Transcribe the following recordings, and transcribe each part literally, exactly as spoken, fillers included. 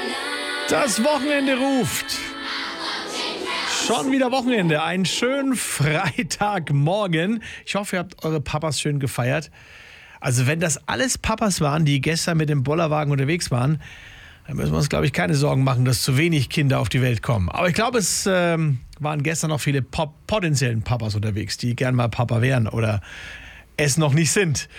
Das Wochenende ruft. Schon wieder Wochenende. Einen schönen Freitagmorgen. Ich hoffe, ihr habt eure Papas schön gefeiert. Also wenn das alles Papas waren, die gestern mit dem Bollerwagen unterwegs waren, dann müssen wir uns, glaube ich, keine Sorgen machen, dass zu wenig Kinder auf die Welt kommen. Aber ich glaube, es ähm, waren gestern noch viele pop- potenziellen Papas unterwegs, die gern mal Papa wären oder es noch nicht sind.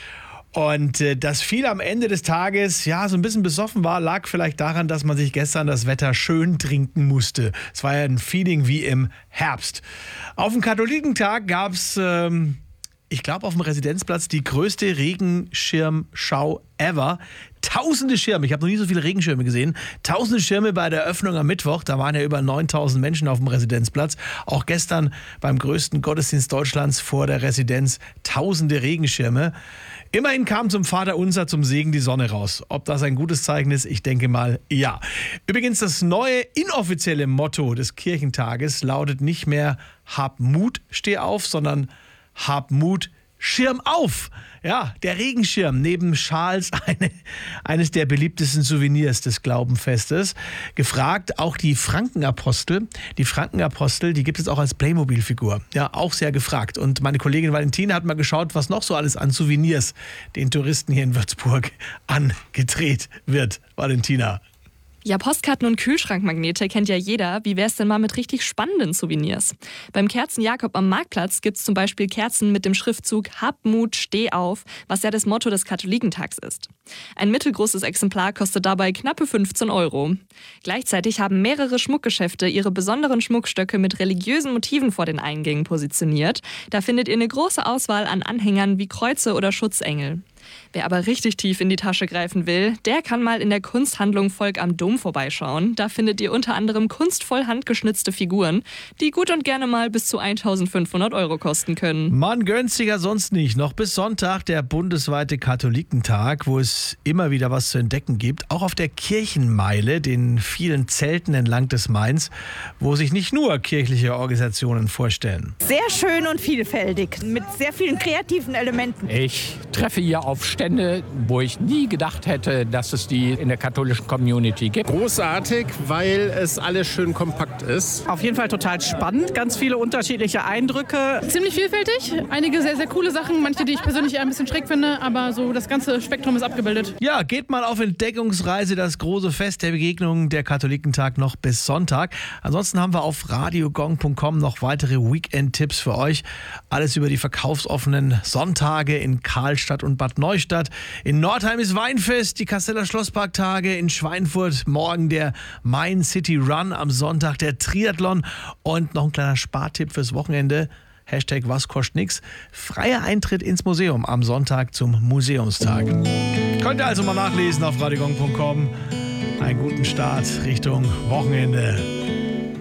Und äh, dass viel am Ende des Tages ja so ein bisschen besoffen war, lag vielleicht daran, dass man sich gestern das Wetter schön trinken musste. Es war ja ein Feeling wie im Herbst. Auf dem Katholikentag gab es, ähm, ich glaube, auf dem Residenzplatz die größte Regenschirmschau ever. Tausende Schirme, ich habe noch nie so viele Regenschirme gesehen. Tausende Schirme bei der Eröffnung am Mittwoch. Da waren ja über neuntausend Menschen auf dem Residenzplatz. Auch gestern beim größten Gottesdienst Deutschlands vor der Residenz tausende Regenschirme. Immerhin kam zum Vaterunser zum Segen die Sonne raus. Ob das ein gutes Zeichen ist, ich denke mal ja. Übrigens, das neue inoffizielle Motto des Kirchentages lautet nicht mehr Hab Mut, steh auf, sondern Hab Mut, Schirm auf. Ja, der Regenschirm neben Schals, eine, eines der beliebtesten Souvenirs des Glaubenfestes. Gefragt auch die Frankenapostel. Die Frankenapostel, die gibt es auch als Playmobil-Figur. Ja, auch sehr gefragt. Und meine Kollegin Valentina hat mal geschaut, was noch so alles an Souvenirs den Touristen hier in Würzburg angedreht wird. Valentina. Ja, Postkarten und Kühlschrankmagnete kennt ja jeder. Wie wär's denn mal mit richtig spannenden Souvenirs? Beim Kerzen-Jakob am Marktplatz gibt's zum Beispiel Kerzen mit dem Schriftzug Hab Mut, steh auf, was ja das Motto des Katholikentags ist. Ein mittelgroßes Exemplar kostet dabei knappe fünfzehn Euro. Gleichzeitig haben mehrere Schmuckgeschäfte ihre besonderen Schmuckstöcke mit religiösen Motiven vor den Eingängen positioniert. Da findet ihr eine große Auswahl an Anhängern wie Kreuze oder Schutzengel. Wer aber richtig tief in die Tasche greifen will, der kann mal in der Kunsthandlung Volk am Dom vorbeischauen. Da findet ihr unter anderem kunstvoll handgeschnitzte Figuren, die gut und gerne mal bis zu eintausendfünfhundert Euro kosten können. Man gönnt sich ja sonst nicht. Noch bis Sonntag der bundesweite Katholikentag, wo es immer wieder was zu entdecken gibt. Auch auf der Kirchenmeile, den vielen Zelten entlang des Mains, wo sich nicht nur kirchliche Organisationen vorstellen. Sehr schön und vielfältig, mit sehr vielen kreativen Elementen. Ich treffe hier auf Stände, wo ich nie gedacht hätte, dass es die in der katholischen Community gibt. Großartig, weil es alles schön kompakt ist. Auf jeden Fall total spannend, ganz viele unterschiedliche Eindrücke. Ziemlich vielfältig, einige sehr, sehr coole Sachen, manche, die ich persönlich eher ein bisschen schräg finde, aber so das ganze Spektrum ist abgebildet. Ja, geht mal auf Entdeckungsreise, das große Fest der Begegnung, der Katholikentag noch bis Sonntag. Ansonsten haben wir auf radiogong punkt com noch weitere Weekend-Tipps für euch. Alles über die verkaufsoffenen Sonntage in Karlstadt und Bad Neustadt. In Nordheim ist Weinfest, die Kasseler Schlossparktage, in Schweinfurt morgen der Main City Run, am Sonntag der Triathlon und noch ein kleiner Spartipp fürs Wochenende. Hashtag was kostet nix. Freier Eintritt ins Museum am Sonntag zum Museumstag. Könnt ihr also mal nachlesen auf radiogong punkt com. Einen guten Start Richtung Wochenende.